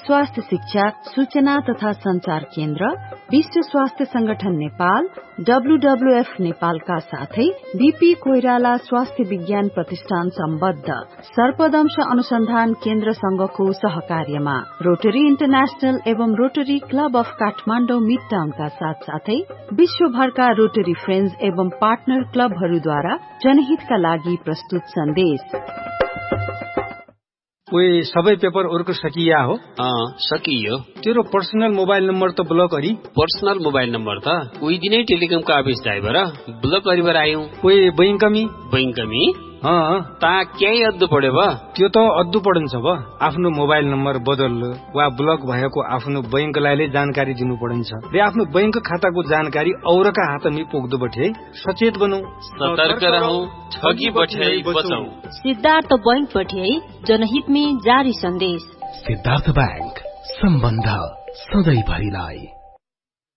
स्वास्थ्य शिक्षा सूचना तथा संचार केन्द्र, विश्व स्वास्थ्य संगठन नेपाल, WWF नेपालका साथै बीपी कोइराला स्वास्थ्य विज्ञान प्रतिष्ठान सम्बद्ध सर्पदंश अनुसन्धान केन्द्र संघको सहकार्यमा रोटरी इन्टरनेशनल एवं रोटरी क्लब अफ काठमाडौँ मिडटाउनका साथसाथै विश्वभरका रोटरी फ्रेन्ड्स एवं पार्टनर क्लबहरूद्वारा जनहितका लागि प्रस्तुत सन्देश। ओए सबै पेपर ओरको सकिया हो? सकियो। तेरो पर्सनल मोबाइल नम्बर त ब्लक गरी? पर्सनल मोबाइल नम्बर त उही दिनै टेलिकमको अफिस जाइबर ब्लक गरिबर आयौं। ओए बैंकमी? बैंकमी? ता क्याही अद्दु पड्यो बा? त्यो त अद्दु पडन्छ बा। आफ्नो मोबाइल नम्बर बदल वा ब्लक भएको आफ्नो बैंकलाई जानकारी दिनु पडन्छ रे आफ्नो बैंक खाताको जानकारी औरका हातमा पुग्दो बठे सचेत बनौ, सतर्क रहौ, ठगी बठै बचौ। सिद्धार्थ बैंक बठे जनहित में जारी सन्देश। सिद्धार्थ बैंक, सम्बन्ध सधैँ भरिलाई।